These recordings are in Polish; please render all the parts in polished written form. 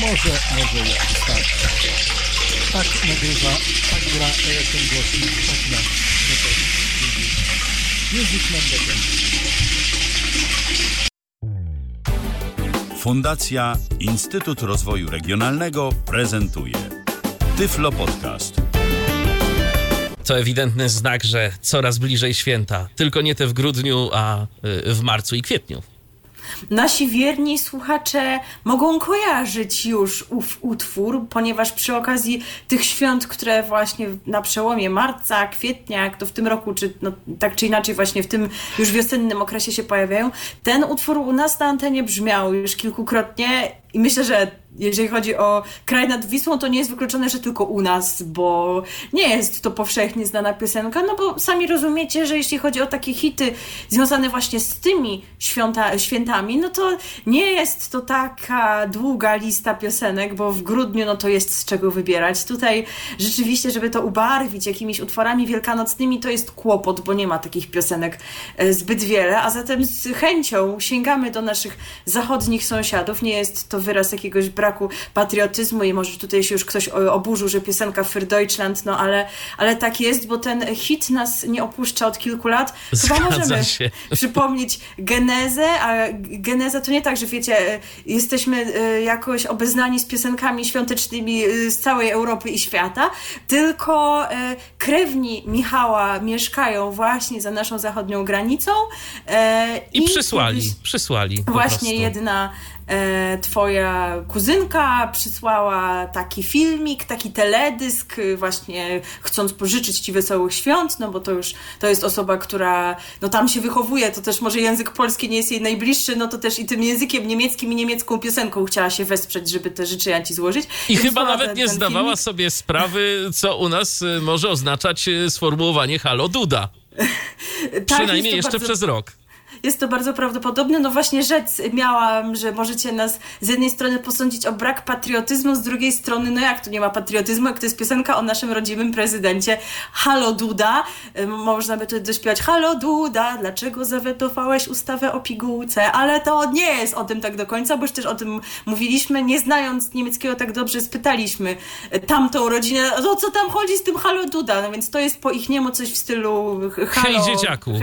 Może już wystarczy. Tak nagrywa, tak gra ten głosnik, tak na Music Man Beton. Fundacja Instytut Rozwoju Regionalnego prezentuje Tyflo Podcast. To ewidentny znak, że coraz bliżej święta. Tylko nie te w grudniu, a w marcu i kwietniu. Nasi wierni słuchacze mogą kojarzyć już ów utwór, ponieważ przy okazji tych świąt, które właśnie na przełomie marca, kwietnia, jak to w tym roku, czy no, tak czy inaczej właśnie w tym już wiosennym okresie się pojawiają, ten utwór u nas na antenie brzmiał już kilkukrotnie i myślę, że jeżeli chodzi o Kraj nad Wisłą, to nie jest wykluczone, że tylko u nas, bo nie jest to powszechnie znana piosenka, no bo sami rozumiecie, że jeśli chodzi o takie hity związane właśnie z tymi świętami, no to nie jest to taka długa lista piosenek, bo w grudniu no to jest z czego wybierać. Tutaj rzeczywiście, żeby to ubarwić jakimiś utworami wielkanocnymi, to jest kłopot, bo nie ma takich piosenek zbyt wiele, a zatem z chęcią sięgamy do naszych zachodnich sąsiadów. Nie jest to wyraz jakiegoś braku patriotyzmu i może tutaj się już ktoś oburzył, że piosenka Für Deutschland, no ale tak jest, bo ten hit nas nie opuszcza od kilku lat. Chyba możemy przypomnieć genezę, a geneza to nie tak, że wiecie, jesteśmy jakoś obeznani z piosenkami świątecznymi z całej Europy i świata, tylko krewni Michała mieszkają właśnie za naszą zachodnią granicą. I przysłali. Właśnie jedna twoja kuzynka przysłała taki filmik, taki teledysk, właśnie chcąc pożyczyć ci wesołych świąt, no bo to jest osoba, która no tam się wychowuje, to też może język polski nie jest jej najbliższy, no to też i tym językiem niemieckim i niemiecką piosenką chciała się wesprzeć, żeby te życzenia ci złożyć. I chyba nawet nie zdawała sobie sprawy, co u nas może oznaczać sformułowanie Halo Duda. Przynajmniej jeszcze przez rok. Jest to bardzo prawdopodobne. No właśnie rzec miałam, że możecie nas z jednej strony posądzić o brak patriotyzmu, z drugiej strony, no jak tu nie ma patriotyzmu, jak to jest piosenka o naszym rodzimym prezydencie. Halo Duda. Można by tu dośpiewać: Halo Duda, dlaczego zawetowałeś ustawę o pigułce? Ale to nie jest o tym tak do końca, bo już też o tym mówiliśmy. Nie znając niemieckiego tak dobrze, spytaliśmy tamtą rodzinę, o co tam chodzi z tym Halo Duda? No więc to jest po ich niemu coś w stylu halo, hej dzieciaku.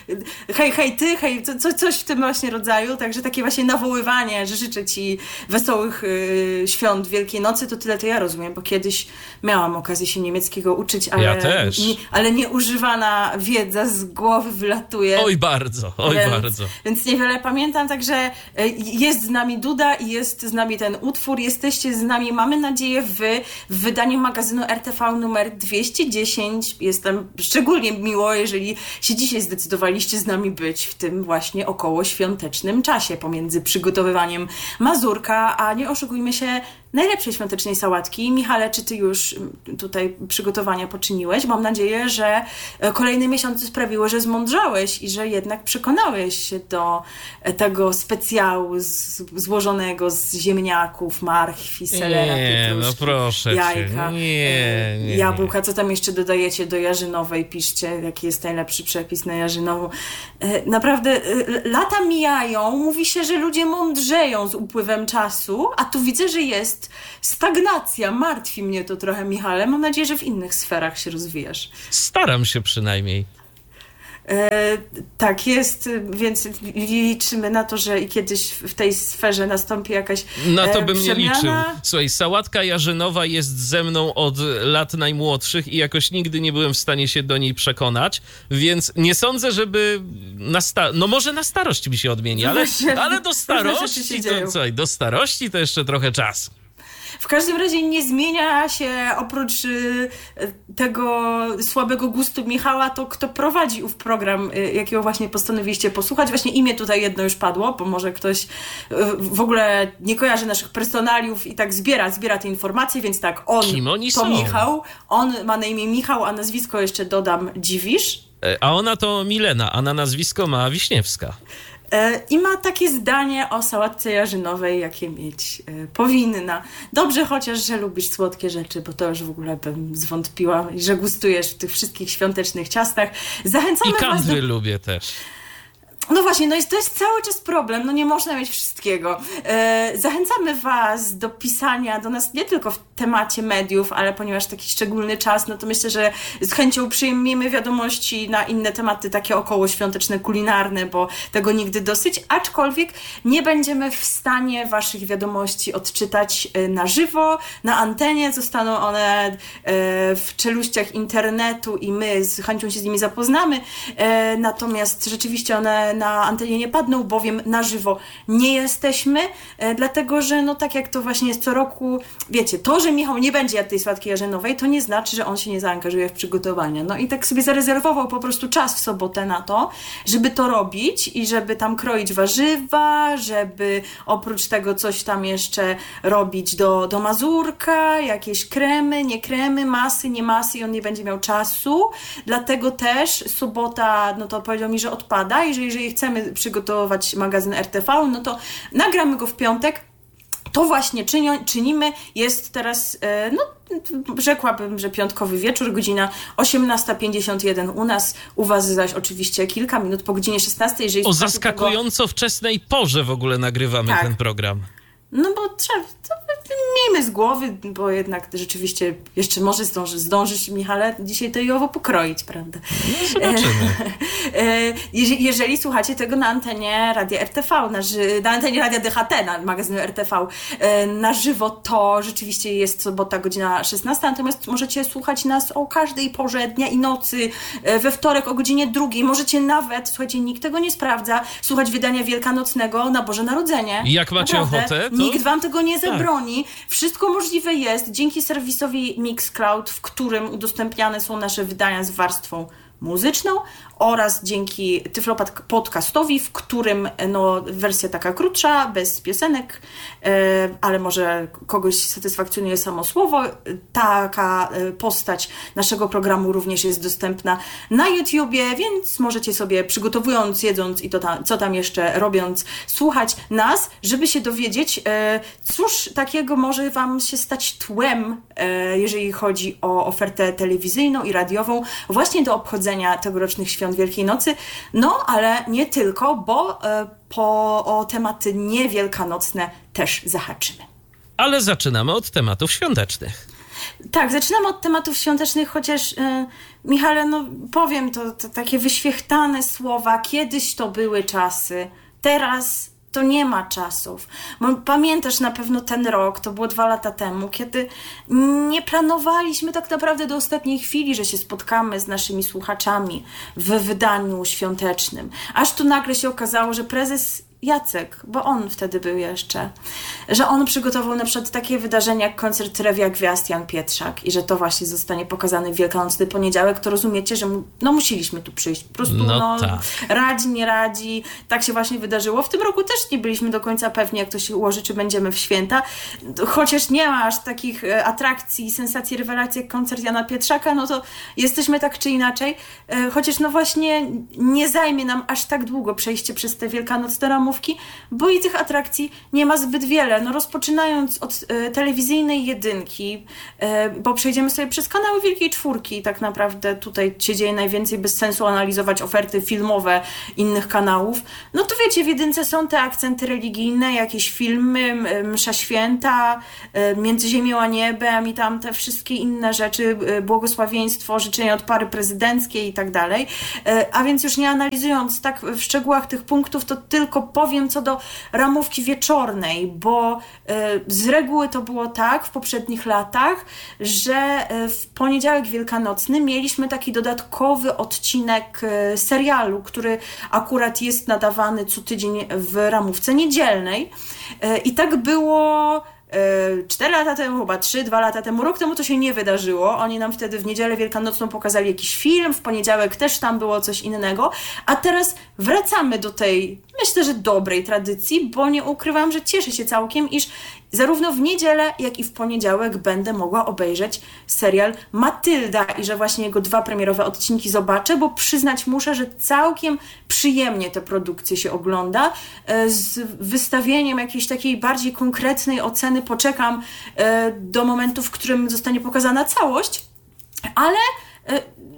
Hej ty, hej, coś w tym właśnie rodzaju, także takie właśnie nawoływanie, że życzę ci wesołych świąt Wielkiej Nocy, to tyle to ja rozumiem, bo kiedyś miałam okazję się niemieckiego uczyć, ale, ja też. Ale nieużywana wiedza z głowy wylatuje. Oj bardzo. Więc niewiele pamiętam, także jest z nami Duda i jest z nami ten utwór, jesteście z nami, mamy nadzieję, w wydaniu magazynu RTV numer 210. Jestem szczególnie miło, jeżeli się dzisiaj zdecydowaliście z nami być w tym właśnie okołoświątecznym czasie pomiędzy przygotowywaniem mazurka, a nie oszukujmy się, najlepszej świątecznej sałatki. Michale, czy ty już tutaj przygotowania poczyniłeś? Mam nadzieję, że kolejne miesiące sprawiły, że zmądrzałeś i że jednak przekonałeś się do tego specjału złożonego z ziemniaków, marchwi, selera, pietruszki, no proszę jajka, nie. jabłka. Co tam jeszcze dodajecie do jarzynowej? Piszcie, jaki jest najlepszy przepis na jarzynową. Naprawdę lata mijają, mówi się, że ludzie mądrzeją z upływem czasu, a tu widzę, że jest stagnacja. Martwi mnie to trochę, Michale. Mam nadzieję, że w innych sferach się rozwijasz. Staram się przynajmniej. Tak jest, więc liczymy na to, że i kiedyś w tej sferze nastąpi jakaś na to bym przemiana. nie liczył. Słuchaj, sałatka jarzynowa jest ze mną od lat najmłodszych i jakoś nigdy nie byłem w stanie się do niej przekonać, więc nie sądzę, żeby no może na starość mi się odmieni, ale do starości do starości to jeszcze trochę czasu. W każdym razie nie zmienia się oprócz tego słabego gustu Michała, to kto prowadzi ów program, jakiego właśnie postanowiliście posłuchać. Właśnie imię tutaj jedno już padło, bo może ktoś w ogóle nie kojarzy naszych personaliów i tak zbiera te informacje, więc tak, Kim oni to są? Michał, on ma na imię Michał, a nazwisko jeszcze dodam Dziwisz. A ona to Milena, a na nazwisko ma Wiśniewska. I ma takie zdanie o sałatce jarzynowej, jakie mieć powinna. Dobrze chociaż, że lubisz słodkie rzeczy, bo to już w ogóle bym zwątpiła, że gustujesz w tych wszystkich świątecznych ciastach. Zachęcamy I kandry was lubię też. No właśnie, to jest cały czas problem, nie można mieć wszystkiego. Zachęcamy Was do pisania do nas nie tylko w temacie mediów, ale ponieważ taki szczególny czas, to myślę, że z chęcią przyjmiemy wiadomości na inne tematy, takie okołoświąteczne, kulinarne, bo tego nigdy dosyć, aczkolwiek nie będziemy w stanie Waszych wiadomości odczytać na żywo, na antenie, zostaną one w czeluściach internetu i my z chęcią się z nimi zapoznamy, natomiast rzeczywiście one na antenie nie padną, bowiem na żywo nie jesteśmy, dlatego że tak jak to właśnie jest co roku, wiecie, to, że Michał nie będzie jadł tej słodkiej jarzynowej, to nie znaczy, że on się nie zaangażuje w przygotowania. I tak sobie zarezerwował po prostu czas w sobotę na to, żeby to robić i żeby tam kroić warzywa, żeby oprócz tego coś tam jeszcze robić do mazurka, jakieś kremy, nie kremy, masy, nie masy i on nie będzie miał czasu, dlatego też sobota, to powiedział mi, że odpada i że jeżeli chcemy przygotować magazyn RTV, to nagramy go w piątek. To właśnie czynimy. Jest teraz, rzekłabym, że piątkowy wieczór, godzina 18:51 u nas, u Was zaś oczywiście kilka minut po godzinie 16. Jeżeli o zaskakująco wczesnej porze w ogóle nagrywamy ten program. Bo trzeba, miejmy z głowy, bo jednak rzeczywiście jeszcze może zdążysz, Michale, dzisiaj to i owo pokroić, prawda? Zobaczymy. Jeżeli słuchacie tego na antenie Radia RTV, na antenie Radia DHT, na magazynu RTV na żywo, to rzeczywiście jest sobota, godzina 16, natomiast możecie słuchać nas o każdej porze dnia i nocy, we wtorek o godzinie 2, możecie nawet, słuchajcie, nikt tego nie sprawdza, słuchać wydania wielkanocnego na Boże Narodzenie. Jak macie ochotę, to... Nikt Wam tego nie zabroni. Wszystko możliwe jest dzięki serwisowi Mixcloud, w którym udostępniane są nasze wydania z warstwą muzyczną oraz dzięki Tyflo Podcastowi, w którym wersja taka krótsza, bez piosenek, ale może kogoś satysfakcjonuje samo słowo. Taka postać naszego programu również jest dostępna na YouTubie, więc możecie sobie przygotowując, jedząc i co tam jeszcze robiąc, słuchać nas, żeby się dowiedzieć, cóż takiego może Wam się stać tłem, jeżeli chodzi o ofertę telewizyjną i radiową, właśnie do obchodzenia tegorocznych świąt Wielkiej Nocy, ale nie tylko, bo o tematy niewielkanocne też zahaczymy. Ale zaczynamy od tematów świątecznych. Tak, zaczynamy od tematów świątecznych, chociaż Michale, powiem to takie wyświechtane słowa, kiedyś to były czasy, teraz to nie ma czasów. Pamiętasz na pewno ten rok, to było 2 lata temu, kiedy nie planowaliśmy tak naprawdę do ostatniej chwili, że się spotkamy z naszymi słuchaczami w wydaniu świątecznym. Aż tu nagle się okazało, że prezes Jacek, bo on wtedy był jeszcze, że on przygotował na przykład takie wydarzenia jak koncert Rewia Gwiazd Jan Pietrzak i że to właśnie zostanie pokazane w Wielkanocny poniedziałek, to rozumiecie, że musieliśmy tu przyjść. Po prostu tak. Radzi, nie radzi, tak się właśnie wydarzyło. W tym roku też nie byliśmy do końca pewni, jak to się ułoży, czy będziemy w święta. Chociaż nie ma aż takich atrakcji, sensacji, rewelacji jak koncert Jana Pietrzaka, to jesteśmy tak czy inaczej. Chociaż właśnie nie zajmie nam aż tak długo przejście przez te wielkanocne ramówki, bo i tych atrakcji nie ma zbyt wiele. Rozpoczynając od telewizyjnej jedynki, bo przejdziemy sobie przez kanały Wielkiej Czwórki, tak naprawdę tutaj się dzieje najwięcej, bez sensu analizować oferty filmowe innych kanałów. To wiecie, w jedynce są te akcenty religijne, jakieś filmy, msza święta, Między ziemią a niebem i tam te wszystkie inne rzeczy, błogosławieństwo, życzenia od pary prezydenckiej i tak dalej. A więc już nie analizując tak w szczegółach tych punktów, to tylko powiem co do ramówki wieczornej, bo z reguły to było tak w poprzednich latach, że w poniedziałek wielkanocny mieliśmy taki dodatkowy odcinek serialu, który akurat jest nadawany co tydzień w ramówce niedzielnej. I tak było 4 lata temu, chyba 2 lata temu, rok temu to się nie wydarzyło. Oni nam wtedy w niedzielę wielkanocną pokazali jakiś film, w poniedziałek też tam było coś innego, a teraz wracamy do tej, myślę, że dobrej tradycji, bo nie ukrywam, że cieszę się całkiem, iż zarówno w niedzielę, jak i w poniedziałek będę mogła obejrzeć serial Matylda i że właśnie jego 2 premierowe odcinki zobaczę, bo przyznać muszę, że całkiem przyjemnie te produkcje się ogląda. Z wystawieniem jakiejś takiej bardziej konkretnej oceny poczekam do momentu, w którym zostanie pokazana całość, ale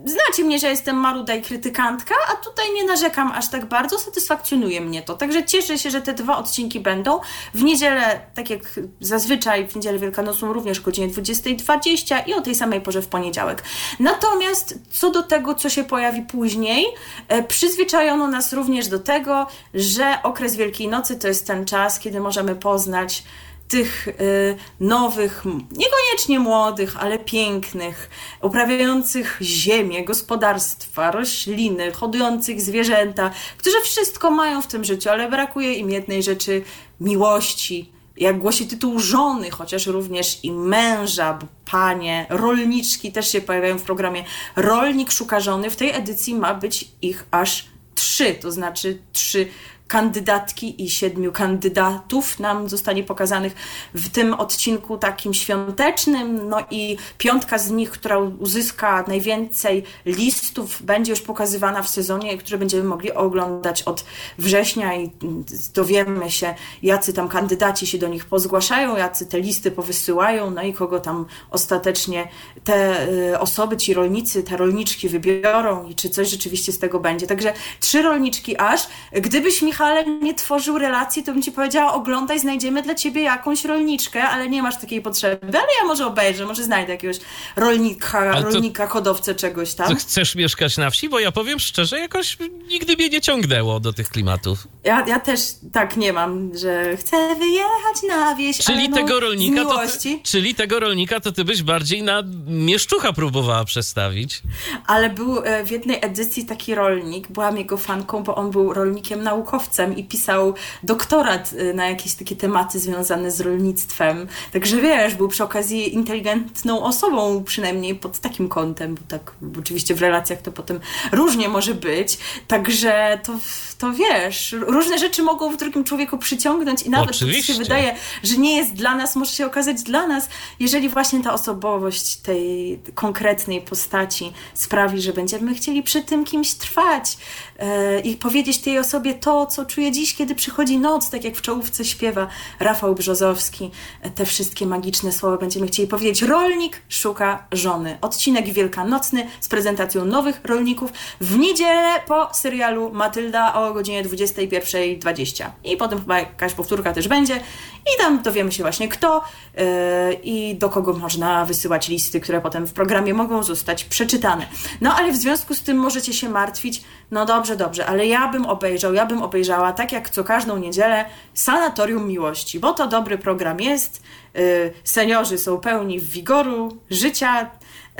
znacie mnie, że jestem maruda i krytykantka, a tutaj nie narzekam aż tak bardzo, satysfakcjonuje mnie to. Także cieszę się, że te 2 odcinki będą. W niedzielę, tak jak zazwyczaj, w niedzielę wielkanocną również o godzinie 20:20 i o tej samej porze w poniedziałek. Natomiast co do tego, co się pojawi później, przyzwyczajono nas również do tego, że okres Wielkiej Nocy to jest ten czas, kiedy możemy poznać tych nowych, niekoniecznie młodych, ale pięknych, uprawiających ziemię, gospodarstwa, rośliny, hodujących zwierzęta, którzy wszystko mają w tym życiu, ale brakuje im jednej rzeczy, miłości. Jak głosi tytuł żony, chociaż również i męża, bo panie, rolniczki też się pojawiają w programie Rolnik szuka żony. W tej edycji ma być ich aż 3, to znaczy 3 kandydatki i 7 kandydatów nam zostanie pokazanych w tym odcinku takim świątecznym, no i 5 z nich, która uzyska najwięcej listów, będzie już pokazywana w sezonie, które będziemy mogli oglądać od września i dowiemy się, jacy tam kandydaci się do nich pozgłaszają, jacy te listy powysyłają, no i kogo tam ostatecznie te osoby, ci rolnicy, te rolniczki wybiorą i czy coś rzeczywiście z tego będzie. Także 3 rolniczki aż. Gdybyś, Michale, nie tworzył relacji, to bym ci powiedziała, oglądaj, znajdziemy dla ciebie jakąś rolniczkę, ale nie masz takiej potrzeby. Ale ja może obejrzę, może znajdę jakiegoś rolnika, hodowcę czegoś tam. To chcesz mieszkać na wsi? Bo ja powiem szczerze, jakoś nigdy mnie nie ciągnęło do tych klimatów. Ja też tak nie mam, że chcę wyjechać na wieś, czyli ale tego rolnika, z miłości. czyli tego rolnika to ty byś bardziej na mieszczucha próbowała przestawić. Ale był w jednej edycji taki rolnik, byłam jego fanką, bo on był rolnikiem naukowcem i pisał doktorat na jakieś takie tematy związane z rolnictwem. Także wiesz, był przy okazji inteligentną osobą, przynajmniej pod takim kątem, bo tak bo oczywiście w relacjach to potem różnie może być. Także to wiesz, różne rzeczy mogą w drugim człowieku przyciągnąć i nawet to, co się wydaje, że nie jest dla nas, może się okazać dla nas, jeżeli właśnie ta osobowość tej konkretnej postaci sprawi, że będziemy chcieli przy tym kimś trwać i powiedzieć tej osobie to, co czuje dziś, kiedy przychodzi noc, tak jak w czołówce śpiewa Rafał Brzozowski. Te wszystkie magiczne słowa będziemy chcieli powiedzieć. Rolnik szuka żony. Odcinek wielkanocny z prezentacją nowych rolników w niedzielę po serialu Matylda o godzinie 21:20. I potem chyba jakaś powtórka też będzie. I tam dowiemy się właśnie kto i do kogo można wysyłać listy, które potem w programie mogą zostać przeczytane. No ale w związku z tym możecie się martwić, no dobrze, ale ja bym obejrzała, tak jak co każdą niedzielę, Sanatorium Miłości, bo to dobry program jest, seniorzy są pełni wigoru, życia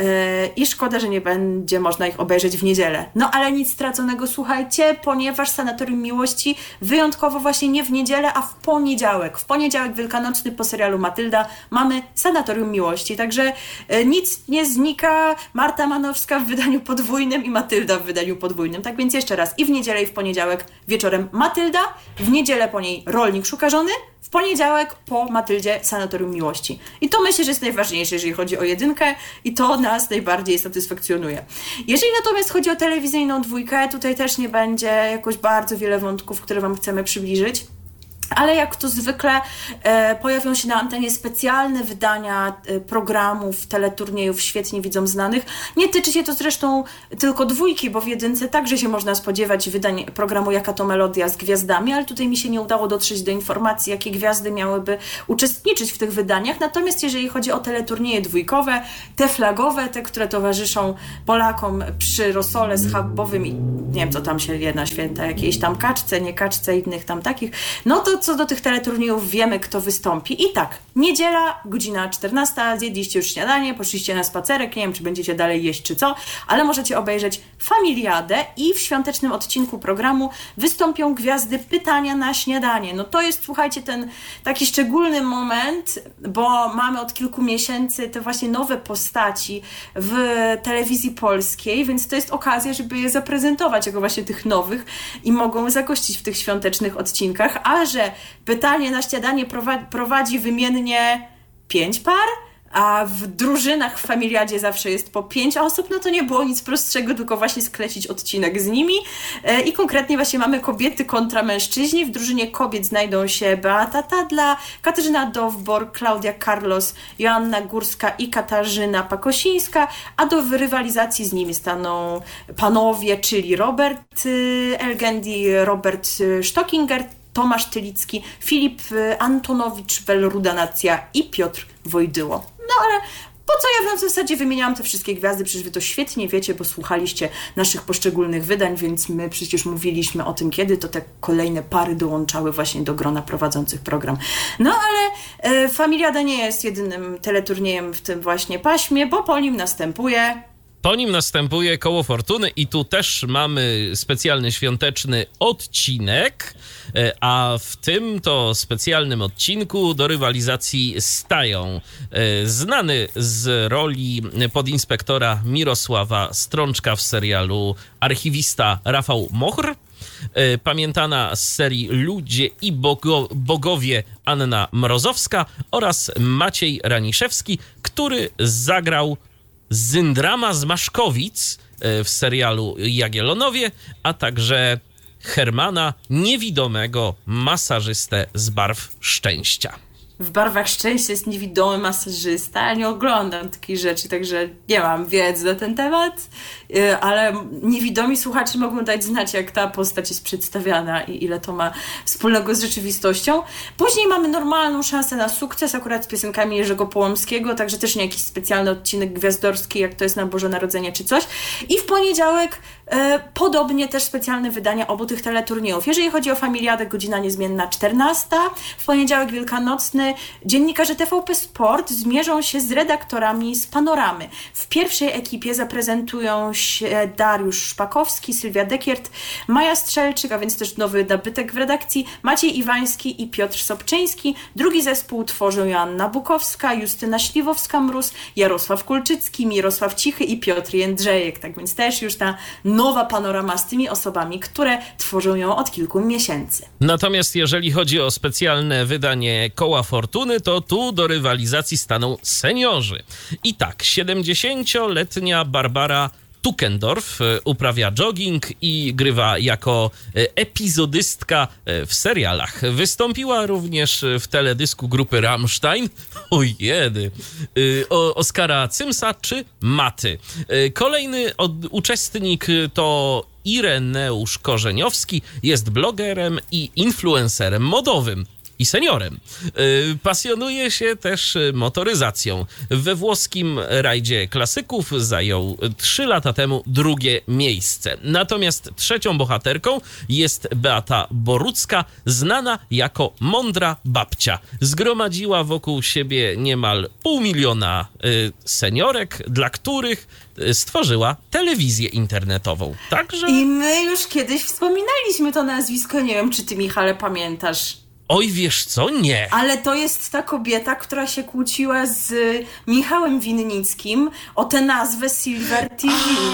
i szkoda, że nie będzie można ich obejrzeć w niedzielę. No ale nic straconego, słuchajcie, ponieważ Sanatorium Miłości wyjątkowo właśnie nie w niedzielę, a w poniedziałek. W poniedziałek wielkanocny po serialu Matylda mamy Sanatorium Miłości, także nic nie znika. Marta Manowska w wydaniu podwójnym i Matylda w wydaniu podwójnym. Tak więc jeszcze raz, i w niedzielę, i w poniedziałek wieczorem Matylda, w niedzielę po niej Rolnik szuka żony, w poniedziałek po Matyldzie Sanatorium Miłości. I to myślę, że jest najważniejsze, jeżeli chodzi o jedynkę i to nas najbardziej satysfakcjonuje. Jeżeli natomiast chodzi o telewizyjną dwójkę, tutaj też nie będzie jakoś bardzo wiele wątków, które wam chcemy przybliżyć. Ale jak to zwykle pojawią się na antenie specjalne wydania programów, teleturniejów świetnie widzom znanych. Nie tyczy się to zresztą tylko dwójki, bo w jedynce także się można spodziewać wydań programu Jaka to melodia z gwiazdami, ale tutaj mi się nie udało dotrzeć do informacji, jakie gwiazdy miałyby uczestniczyć w tych wydaniach. Natomiast jeżeli chodzi o teleturnieje dwójkowe, te flagowe, te, które towarzyszą Polakom przy rosole schabowym i nie wiem, co tam się je na święta, jakiejś tam kaczce, nie kaczce, innych tam takich, no to co do tych teleturniejów wiemy, kto wystąpi. I tak, niedziela, godzina 14, zjedliście już śniadanie, poszliście na spacerek, nie wiem, czy będziecie dalej jeść, czy co, ale możecie obejrzeć Familiadę i w świątecznym odcinku programu wystąpią gwiazdy Pytania na śniadanie. No to jest, słuchajcie, ten taki szczególny moment, bo mamy od kilku miesięcy te właśnie nowe postaci w telewizji polskiej, więc to jest okazja, żeby je zaprezentować jako właśnie tych nowych i mogą zagościć w tych świątecznych odcinkach, a że Pytanie na śniadanie prowadzi wymiennie 5 par, a w drużynach w Familiadzie zawsze jest po 5 osób, no to nie było nic prostszego, tylko właśnie sklecić odcinek z nimi. I konkretnie właśnie mamy kobiety kontra mężczyźni. W drużynie kobiet znajdą się Beata Tadla, Katarzyna Dowbor, Klaudia Carlos, Joanna Górska i Katarzyna Pakosińska, a do rywalizacji z nimi staną panowie, czyli Robert Elgendi, Robert Stockinger, Tomasz Tylicki, Filip Antonowicz, Welruda Nacja i Piotr Wojdyło. No ale po co ja w zasadzie wymieniałam te wszystkie gwiazdy? Przecież wy to świetnie wiecie, bo słuchaliście naszych poszczególnych wydań, więc my przecież mówiliśmy o tym, kiedy to te kolejne pary dołączały właśnie do grona prowadzących program. No ale Familiada nie jest jedynym teleturniejem w tym właśnie paśmie, bo po nim następuje Koło Fortuny i tu też mamy specjalny świąteczny odcinek, a w tym to specjalnym odcinku do rywalizacji stają znany z roli podinspektora Mirosława Strączka w serialu Archiwista Rafał Mochr, pamiętana z serii Ludzie i Bogowie Anna Mrozowska oraz Maciej Raniszewski, który zagrał Zyndrama z Maszkowic w serialu Jagiellonowie, a także Hermana, niewidomego masażystę z Barw Szczęścia. W Barwach Szczęścia jest niewidomy masażysta, ja nie oglądam takich rzeczy, także nie mam wiedzy na ten temat, ale niewidomi słuchacze mogą dać znać, jak ta postać jest przedstawiana i ile to ma wspólnego z rzeczywistością. Później mamy normalną szansę na sukces, akurat z piosenkami Jerzego Połomskiego, także też nie jakiś specjalny odcinek gwiazdorski, jak to jest na Boże Narodzenie czy coś. I w poniedziałek podobnie też specjalne wydania obu tych teleturniejów. Jeżeli chodzi o Familiadę, godzina niezmienna 14, w poniedziałek wielkanocny dziennikarze TVP Sport zmierzą się z redaktorami z Panoramy. W pierwszej ekipie zaprezentują się Dariusz Szpakowski, Sylwia Dekiert, Maja Strzelczyk, a więc też nowy nabytek w redakcji, Maciej Iwański i Piotr Sobczyński. Drugi zespół tworzą Joanna Bukowska, Justyna Śliwowska-Mróz, Jarosław Kulczycki, Mirosław Cichy i Piotr Jędrzejek. Tak więc też już ta nowa Panorama z tymi osobami, które tworzą ją od kilku miesięcy. Natomiast jeżeli chodzi o specjalne wydanie Koła Fortuny, to tu do rywalizacji staną seniorzy. I tak, 70-letnia Barbara Tukendorf uprawia jogging i grywa jako epizodystka w serialach. Wystąpiła również w teledysku grupy Rammstein, Oskara Cymsa czy Maty. Kolejny uczestnik to Ireneusz Korzeniowski, jest blogerem i influencerem modowym i seniorem. Pasjonuje się też motoryzacją. We włoskim rajdzie klasyków zajął 3 lata temu 2. miejsce. Natomiast trzecią bohaterką jest Beata Borucka, znana jako mądra babcia. Zgromadziła wokół siebie niemal 500 000 seniorek, dla których stworzyła telewizję internetową. Także... I my już kiedyś wspominaliśmy to nazwisko, nie wiem, czy ty, Michale, pamiętasz? Oj, wiesz co? Nie. Ale to jest ta kobieta, która się kłóciła z Michałem Winnickim o tę nazwę Silver TV.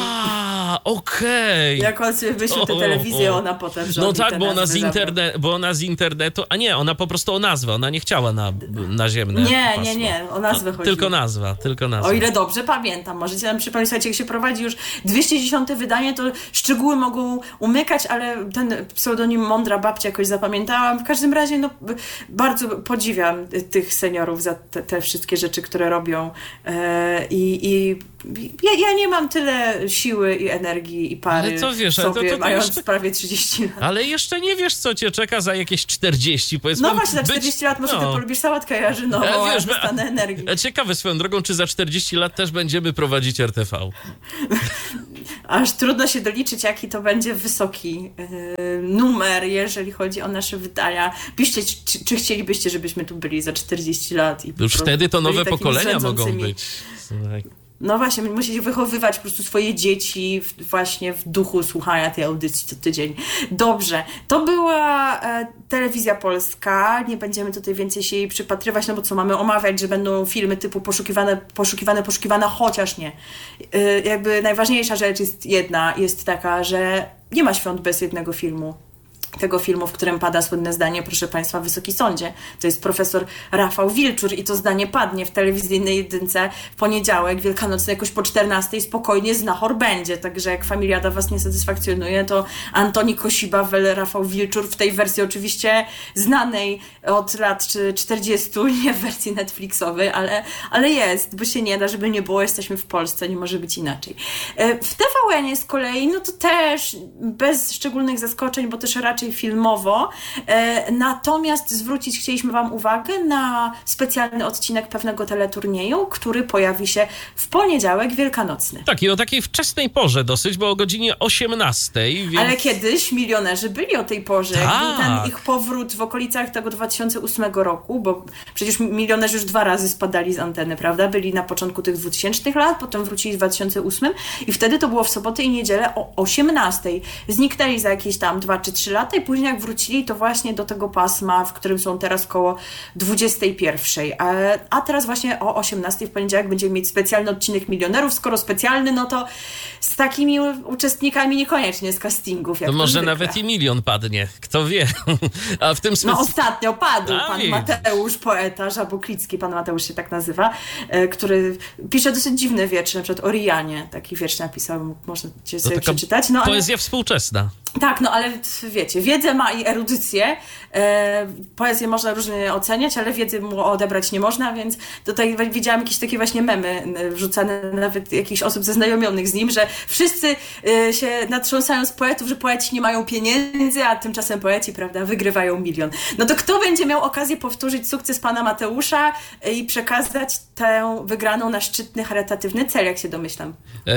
Okej. Jak on sobie wyświetlił tę telewizję, ona potem rządzi. No tak, bo ona z internetu... A nie, ona po prostu o nazwę, ona nie chciała na naziemne pasmo. Nie, o nazwę chodzi. Tylko nazwa. O ile dobrze pamiętam. Możecie nam przypomnieć, słuchajcie, jak się prowadzi już 210 wydanie, to szczegóły mogą umykać, ale ten pseudonim Mądra Babcia jakoś zapamiętałam. W każdym razie no, bardzo podziwiam tych seniorów za te wszystkie rzeczy, które robią ja nie mam tyle siły i energii i pary ale co wiesz, sobie, to mając jeszcze... prawie 30 lat. Ale jeszcze nie wiesz, co cię czeka za jakieś 40, powiedzmy. No właśnie, za 40 lat może ty polubisz sałatkę jarzynową, a dostanę energii. Ciekawe swoją drogą, czy za 40 lat też będziemy prowadzić RTV. Aż trudno się doliczyć, jaki to będzie wysoki numer, jeżeli chodzi o nasze wydania. Piszcie, czy chcielibyście, żebyśmy tu byli za 40 lat. I już wtedy to nowe pokolenia mogą być. Słuchaj. No właśnie, musicie wychowywać po prostu swoje dzieci właśnie w duchu słuchania tej audycji co tydzień. Dobrze, to była Telewizja Polska. Nie będziemy tutaj więcej się jej przypatrywać, no bo co mamy omawiać, że będą filmy typu poszukiwane, chociaż nie. Jakby najważniejsza rzecz jest taka, że nie ma świąt bez jednego filmu. tego filmu, w którym pada słynne zdanie, proszę Państwa, Wysoki Sądzie. To jest profesor Rafał Wilczur i to zdanie padnie w telewizyjnej jedynce w poniedziałek, wielkanocny jakoś po 14 spokojnie znachor będzie. Także jak Familiada Was nie satysfakcjonuje, to Antoni Kosiba, Rafał Wilczur w tej wersji oczywiście znanej od lat 40, nie w wersji Netflixowej, ale jest, bo się nie da, żeby nie było, jesteśmy w Polsce, nie może być inaczej. W TVN-ie z kolei, no to też bez szczególnych zaskoczeń, bo też raczej filmowo. Natomiast zwrócić chcieliśmy Wam uwagę na specjalny odcinek pewnego teleturnieju, który pojawi się w poniedziałek wielkanocny. Tak, i o takiej wczesnej porze dosyć, bo o godzinie 18. Więc... Ale kiedyś milionerzy byli o tej porze. Tak. Był ten ich powrót w okolicach tego 2008 roku, bo przecież milionerzy już 2 razy spadali z anteny, prawda? Byli na początku tych 2000 lat, potem wrócili w 2008 i wtedy to było w sobotę i niedzielę o 18. Zniknęli za jakieś tam 2 czy 3 lata i później jak wrócili, to właśnie do tego pasma, w którym są teraz koło 21. A teraz właśnie o 18 w poniedziałek będziemy mieć specjalny odcinek Milionerów. Skoro specjalny, no to z takimi uczestnikami niekoniecznie z castingów. Jak no może zwykle. nawet i milion padnie, kto wie. A w tym No ostatnio padł A, pan widzisz. Mateusz, poeta Żaboklicki, pan Mateusz się tak nazywa, który pisze dosyć dziwne wiersze, na przykład o Rianie, taki wiersz napisał, możecie sobie przeczytać. No, poezja współczesna. Tak, no ale wiecie, wiedzę ma i erudycję. Poezję można różnie oceniać, ale wiedzy mu odebrać nie można, więc tutaj widziałam jakieś takie właśnie memy wrzucane nawet jakichś osób zaznajomionych z nim, że wszyscy się natrząsają z poetów, że poeci nie mają pieniędzy, a tymczasem poeci, prawda, wygrywają milion. No to kto będzie miał okazję powtórzyć sukces pana Mateusza i przekazać tę wygraną na szczytny, charytatywny cel, jak się domyślam?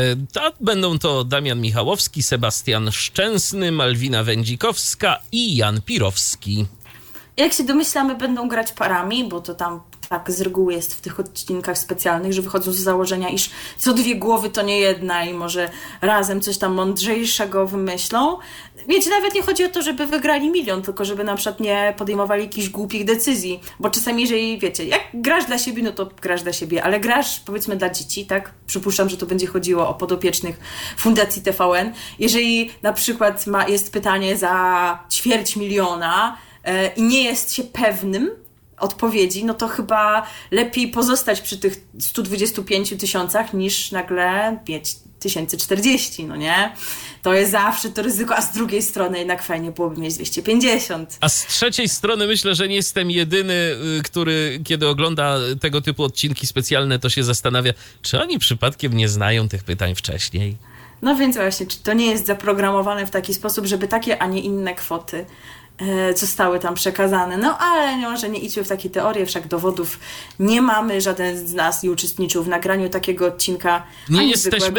Będą to Damian Michałowski, Sebastian Szczęsny, Malwina Wędzikowska i Jan Pirowski. Jak się domyślamy, będą grać parami, bo to tam tak z reguły jest w tych odcinkach specjalnych, że wychodzą z założenia, iż co 2 głowy to nie jedna i może razem coś tam mądrzejszego wymyślą. Wiecie, nawet nie chodzi o to, żeby wygrali milion, tylko żeby na przykład nie podejmowali jakichś głupich decyzji, bo czasami jeżeli, wiecie, jak grasz dla siebie, no to grasz dla siebie, ale grasz, powiedzmy, dla dzieci, tak? Przypuszczam, że to będzie chodziło o podopiecznych Fundacji TVN. Jeżeli na przykład jest pytanie za 250 000 i nie jest się pewnym odpowiedzi, no to chyba lepiej pozostać przy tych 125 000 niż nagle mieć 1040, no nie? To jest zawsze to ryzyko, a z drugiej strony jednak fajnie byłoby mieć 250. A z trzeciej strony myślę, że nie jestem jedyny, który kiedy ogląda tego typu odcinki specjalne, to się zastanawia, czy oni przypadkiem nie znają tych pytań wcześniej. No więc właśnie, czy to nie jest zaprogramowane w taki sposób, żeby takie, a nie inne kwoty zostały tam przekazane. No ale może nie idźmy w takie teorie, wszak dowodów nie mamy, żaden z nas nie uczestniczył w nagraniu takiego odcinka. Nie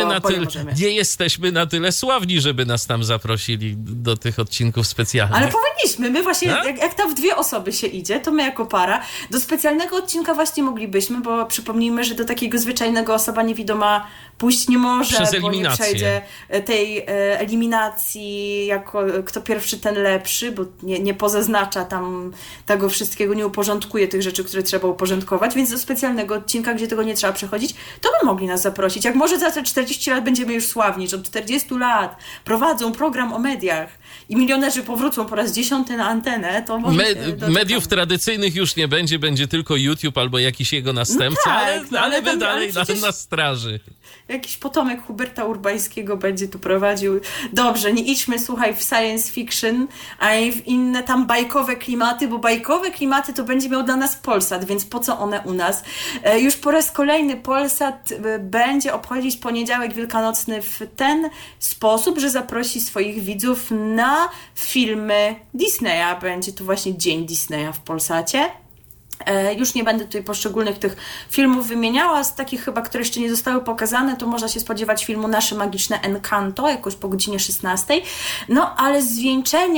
jesteśmy na tyle sławni, żeby nas tam zaprosili do tych odcinków specjalnych. Ale powinniśmy, my właśnie, jak tam w 2 osoby się idzie, to my jako para, do specjalnego odcinka właśnie moglibyśmy, bo przypomnijmy, że do takiego zwyczajnego osoba niewidoma pójść nie może, przez bo eliminację. nie przejdzie tej eliminacji jako kto pierwszy, ten lepszy, bo nie pozaznacza tam tego wszystkiego, nie uporządkuje tych rzeczy, które trzeba uporządkować, więc do specjalnego odcinka, gdzie tego nie trzeba przechodzić, to by mogli nas zaprosić. Jak może za te 40 lat będziemy już sławni, że od 40 lat prowadzą program o mediach i milionerzy powrócą po raz 10 na antenę, to może mediów tradycyjnych już nie będzie, będzie tylko YouTube albo jakiś jego następca, no tak, ale my dalej na straży. Jakiś potomek Huberta Urbańskiego będzie tu prowadził. Dobrze, nie idźmy, słuchaj, w science fiction, a i w inne tam bajkowe klimaty, bo bajkowe klimaty to będzie miał dla nas Polsat, więc po co one u nas? Już po raz kolejny Polsat będzie obchodzić poniedziałek wielkanocny w ten sposób, że zaprosi swoich widzów na filmy Disneya. Będzie to właśnie Dzień Disneya w Polsacie. Już nie będę tutaj poszczególnych tych filmów wymieniała, z takich chyba, które jeszcze nie zostały pokazane, to można się spodziewać filmu Nasze Magiczne Encanto, jakoś po godzinie 16. No ale zwieńczenie